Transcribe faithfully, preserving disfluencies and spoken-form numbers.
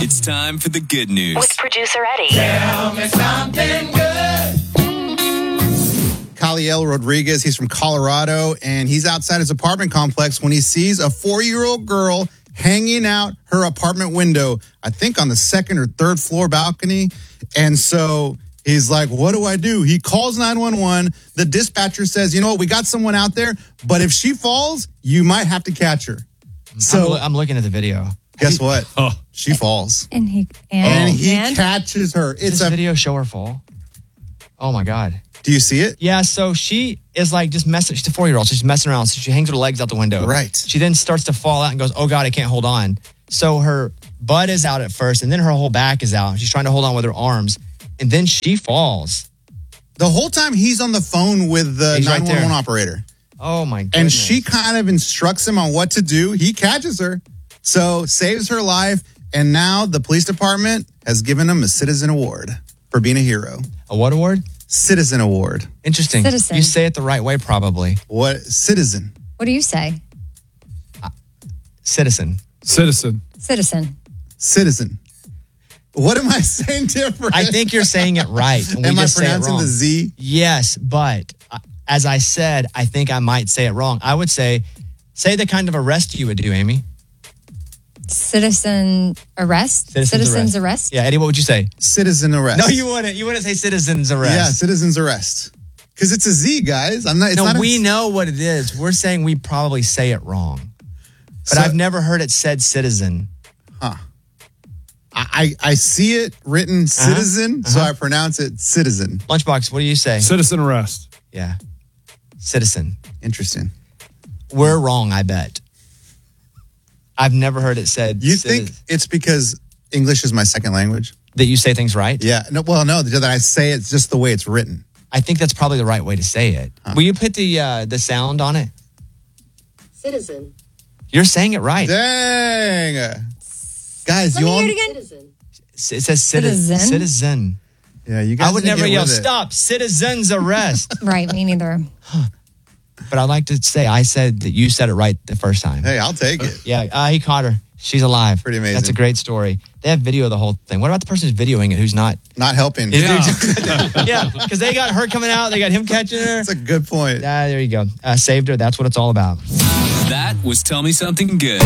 It's time for the good news. With producer Eddie. Tell me something good. Kaliel Rodriguez, he's from Colorado, and he's outside his apartment complex when he sees a four-year-old girl hanging out her apartment window, I think on the second or third floor balcony. And so he's like, what do I do? He calls nine one one. The dispatcher says, you know what, we got someone out there, but if she falls, you might have to catch her. So I'm, lo- I'm looking at the video. guess what? Oh. She falls. And he and, And he and? catches her. Does It's this a video show her fall? Oh my God. Do you see it? Yeah, so she is like just messing. She's a four-year-old, so she's messing around. So she hangs her legs out the window. Right. She then starts to fall out and goes, oh God, I can't hold on. So her butt is out at first, and then her whole back is out. She's trying to hold on with her arms, and then she falls. The whole time he's on the phone with the He's right nine one one there. operator. Oh my goodness. And she kind of instructs him on what to do. He catches her, so saves her life. And now the police department has given him a citizen award for being a hero. A what award? Citizen award. Interesting. Citizen. You say it the right way, probably. What? Citizen. What do you say? Citizen. Citizen. Citizen. Citizen. What am I saying different? I think you're saying it right. and we Am I just say it pronouncing wrong. the Z? Yes, but uh, as I said, I think I might say it wrong. I would say, say the kind of arrest you would do, Amy. Citizen arrest? Citizen's Citizen's arrest. arrest? Yeah, Eddie, what would you say? Citizen arrest. No, you wouldn't. You wouldn't say citizen's arrest. Yeah, citizen's arrest. Because it's a Z, guys. I'm not. It's no, not a- we know what it is. We're saying we probably say it wrong. But So- I've never heard it said citizen. I, I I see it written citizen, so I pronounce it citizen. Lunchbox, what do you say? Citizen arrest. Yeah. Citizen. Interesting. We're wrong, I bet. I've never heard it said You citizen. think it's because English is my second language? that you say things right? Yeah. No. Well, no. That I say it's just the way it's written. I think that's probably the right way to say it. Huh. Will you put the uh, the sound on it? Citizen. You're saying it right. Dang. Guys, Let you me all. hear it again. Citizen. It says citizen. Citizen? Citizen. Yeah, you guys. I would need to never get yell, with it. stop, citizen's arrest. Right, me neither. But I like to say, I said that you said it right the first time. Hey, I'll take it. Yeah, uh, he caught her. She's alive. Pretty amazing. That's a great story. They have video of the whole thing. What about the person who's videoing it who's not? Not helping. Yeah, yeah, because they got her coming out. They got him catching her. That's a good point. Ah, there you go. Uh, saved her. That's what it's all about. That was Tell Me Something Good.